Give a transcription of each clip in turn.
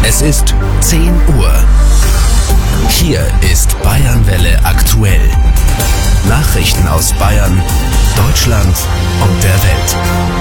Es ist 10 Uhr. Hier ist Bayernwelle aktuell. Nachrichten aus Bayern, Deutschland und der Welt.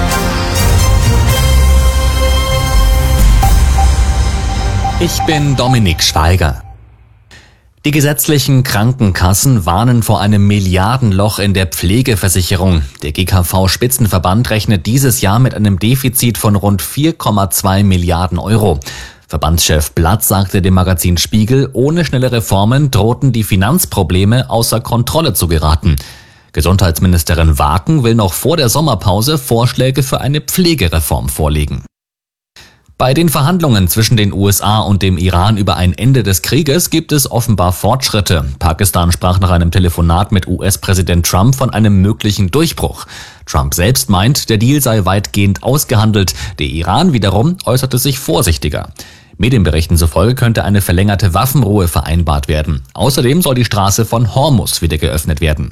Ich bin Dominik Schweiger. Die gesetzlichen Krankenkassen warnen vor einem Milliardenloch in der Pflegeversicherung. Der GKV-Spitzenverband rechnet dieses Jahr mit einem Defizit von rund 4,2 Milliarden Euro. Verbandschef Blatt sagte dem Magazin Spiegel, ohne schnelle Reformen drohten die Finanzprobleme außer Kontrolle zu geraten. Gesundheitsministerin Waken will noch vor der Sommerpause Vorschläge für eine Pflegereform vorlegen. Bei den Verhandlungen zwischen den USA und dem Iran über ein Ende des Krieges gibt es offenbar Fortschritte. Pakistan sprach nach einem Telefonat mit US-Präsident Trump von einem möglichen Durchbruch. Trump selbst meint, der Deal sei weitgehend ausgehandelt. Der Iran wiederum äußerte sich vorsichtiger. Medienberichten zufolge könnte eine verlängerte Waffenruhe vereinbart werden. Außerdem soll die Straße von Hormuz wieder geöffnet werden.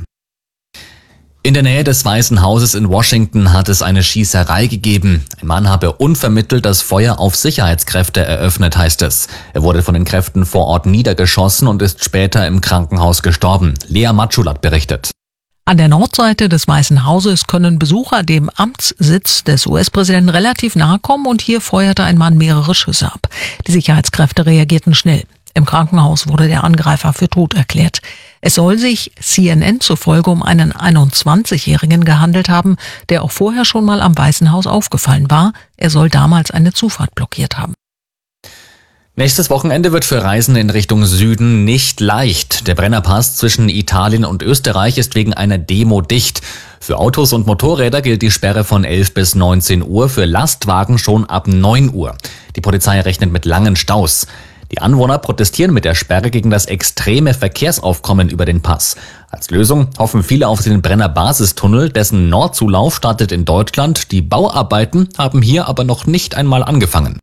In der Nähe des Weißen Hauses in Washington hat es eine Schießerei gegeben. Ein Mann habe unvermittelt das Feuer auf Sicherheitskräfte eröffnet, heißt es. Er wurde von den Kräften vor Ort niedergeschossen und ist später im Krankenhaus gestorben. Lea Matschulat berichtet. An der Nordseite des Weißen Hauses können Besucher dem Amtssitz des US-Präsidenten relativ nahe kommen und hier feuerte ein Mann mehrere Schüsse ab. Die Sicherheitskräfte reagierten schnell. Im Krankenhaus wurde der Angreifer für tot erklärt. Es soll sich CNN zufolge um einen 21-Jährigen gehandelt haben, der auch vorher schon mal am Weißen Haus aufgefallen war. Er soll damals eine Zufahrt blockiert haben. Nächstes Wochenende wird für Reisende in Richtung Süden nicht leicht. Der Brennerpass zwischen Italien und Österreich ist wegen einer Demo dicht. Für Autos und Motorräder gilt die Sperre von 11 bis 19 Uhr, für Lastwagen schon ab 9 Uhr. Die Polizei rechnet mit langen Staus. Die Anwohner protestieren mit der Sperre gegen das extreme Verkehrsaufkommen über den Pass. Als Lösung hoffen viele auf den Brenner-Basistunnel, dessen Nordzulauf startet in Deutschland. Die Bauarbeiten haben hier aber noch nicht einmal angefangen.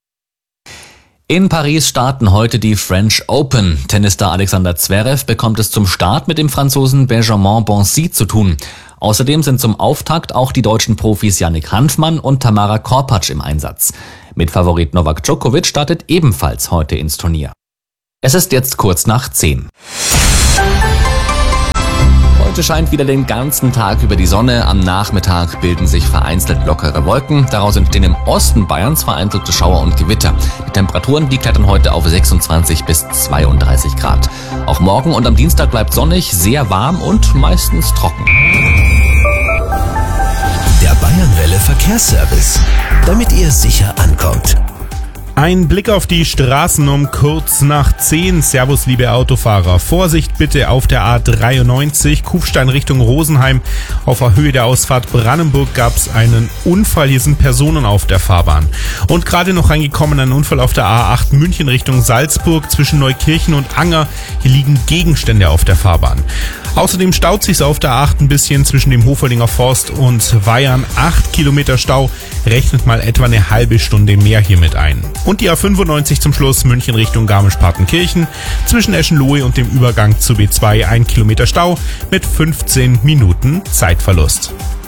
In Paris starten heute die French Open. Tennisstar Alexander Zverev bekommt es zum Start mit dem Franzosen Benjamin Bonzi zu tun. Außerdem sind zum Auftakt auch die deutschen Profis Yannick Hanfmann und Tamara Korpatsch im Einsatz. Mitfavorit Novak Djokovic startet ebenfalls heute ins Turnier. Es ist jetzt kurz nach 10. Heute scheint wieder den ganzen Tag über die Sonne. Am Nachmittag bilden sich vereinzelt lockere Wolken. Daraus entstehen im Osten Bayerns vereinzelte Schauer und Gewitter. Die Temperaturen, die klettern heute auf 26 bis 32 Grad. Auch morgen und am Dienstag bleibt sonnig, sehr warm und meistens trocken. Der Bayernwelle Verkehrsservice, damit ihr sicher ankommt. Ein Blick auf die Straßen um kurz nach 10. Servus, liebe Autofahrer. Vorsicht bitte auf der A93, Kufstein Richtung Rosenheim. Auf der Höhe der Ausfahrt Brandenburg gab es einen Unfall. Hier sind Personen auf der Fahrbahn. Und gerade noch reingekommen ein Unfall auf der A8 München Richtung Salzburg zwischen Neukirchen und Anger. Hier liegen Gegenstände auf der Fahrbahn. Außerdem staut sich's auf der A8 ein bisschen zwischen dem Hoferlinger Forst und Weyern. 8 Kilometer Stau, rechnet mal etwa eine halbe Stunde mehr hier mit ein. Und die A95 zum Schluss München Richtung Garmisch-Partenkirchen. Zwischen Eschenlohe und dem Übergang zu B2 1 Kilometer Stau mit 15 Minuten Zeitverlust.